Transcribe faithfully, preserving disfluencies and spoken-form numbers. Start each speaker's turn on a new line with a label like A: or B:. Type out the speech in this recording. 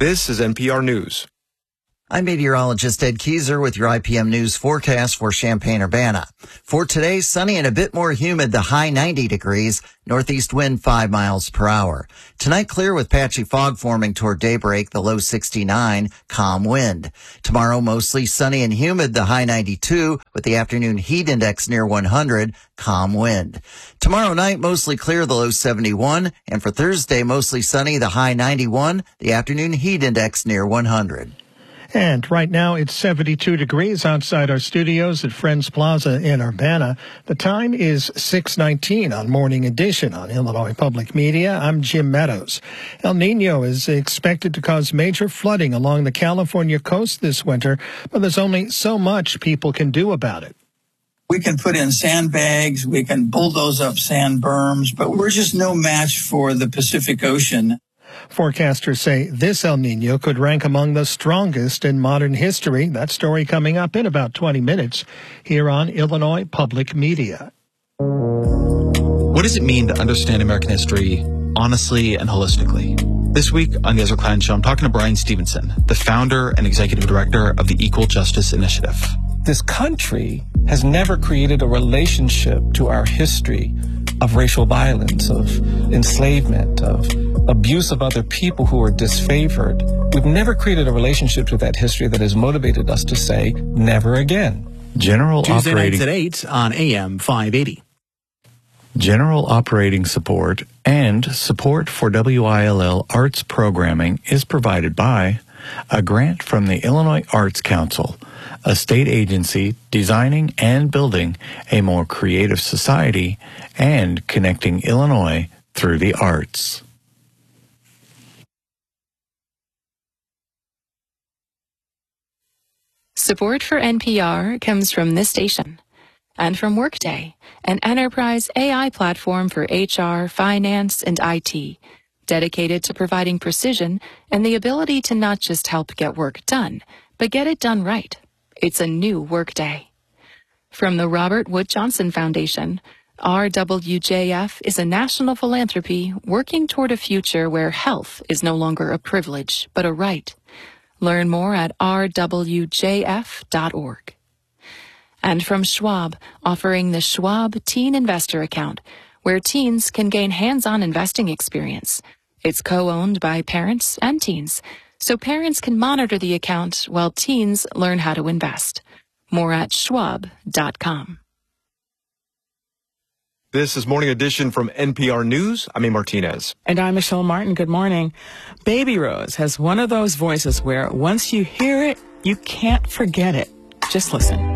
A: This is N P R News.
B: I'm meteorologist Ed Keyser with your I P M News forecast for Champaign-Urbana. For today, sunny and a bit more humid, the high ninety degrees, northeast wind five miles per hour. Tonight, clear with patchy fog forming toward daybreak, the low sixty-nine, calm wind. Tomorrow, mostly sunny and humid, the high ninety-two, with the afternoon heat index near one hundred, calm wind. Tomorrow night, mostly clear, the low seventy-one, and for Thursday, mostly sunny, the high ninety-one, the afternoon heat index near one hundred.
C: And right now it's seventy-two degrees outside our studios at Friends Plaza in Urbana. The time is six nineteen on Morning Edition on Illinois Public Media. I'm Jim Meadows. El Nino is expected to cause major flooding along the California coast this winter, but there's only so much people can do about it.
D: We can put in sandbags, we can bulldoze up sand berms, but we're just no match for the Pacific Ocean.
C: Forecasters say this El Nino could rank among the strongest in modern history. That story coming up in about twenty minutes here on Illinois Public Media.
E: What does it mean to understand American history honestly and holistically? This week on the Ezra Klein Show, I'm talking to Bryan Stevenson, the founder and executive director of the Equal Justice Initiative.
F: This country has never created a relationship to our history of racial violence, of enslavement, of abuse of other people who are disfavored. We've never created a relationship to that history that has motivated us to say, never again.
G: General
H: Tuesday
G: operating
H: nights at eight on A M five eighty.
G: General operating support and support for W I L L arts programming is provided by a grant from the Illinois Arts Council, a state agency designing and building a more creative society and connecting Illinois through the arts.
I: Support for N P R comes from this station and from Workday, an enterprise A I platform for H R, finance, and I T, dedicated to providing precision and the ability to not just help get work done, but get it done right. It's a new Workday. From the Robert Wood Johnson Foundation, R W J F is a national philanthropy working toward a future where health is no longer a privilege, but a right. Learn more at r w j f dot org. And from Schwab, offering the Schwab Teen Investor Account, where teens can gain hands-on investing experience. It's co-owned by parents and teens, so parents can monitor the account while teens learn how to invest. More at schwab dot com.
A: This is Morning Edition from N P R News. I'm A. Martinez.
J: And I'm Michelle Martin. Good morning. Baby Rose has one of those voices where once you hear it, you can't forget it. Just listen.